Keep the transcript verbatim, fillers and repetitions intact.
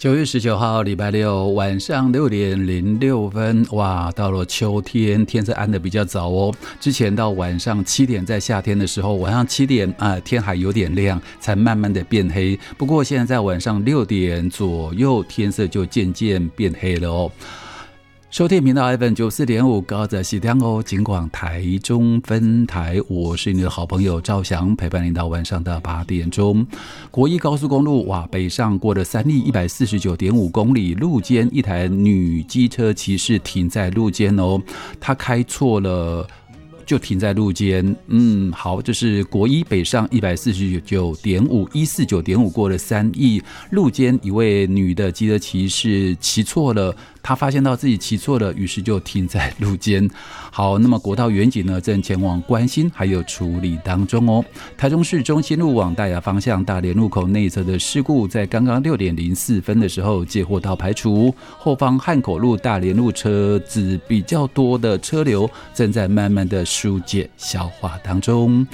九月十九号礼拜六晚上六点零六分，哇，到了秋天，天色暗的比较早哦。之前到晚上七点，在夏天的时候，晚上七点啊、呃，天还有点亮，才慢慢的变黑。不过现在在晚上六点左右，天色就渐渐变黑了哦。收听频道 F M 九四点五，高在西凉哦，警广台中分台，我是你的好朋友赵翔，陪伴你到晚上的八点钟。国一高速公路哇，北上过了三立一百四十九点五公里，路肩一台女机车骑士停在路肩哦，她开错了。就停在路肩，嗯，好，这是国一北上一百四十九点五，一四九点五过了三亿，路肩一位女的机车骑士骑错了，她发现到自己骑错了，于是就停在路肩。好，那么国道远景呢，正前往关心还有处理当中哦。台中市中心路往大雅方向大连路口内侧的事故，在刚刚六点零四分的时候接获到排除，后方汉口路大连路车子比较多的车流正在慢慢的疏解消化当中。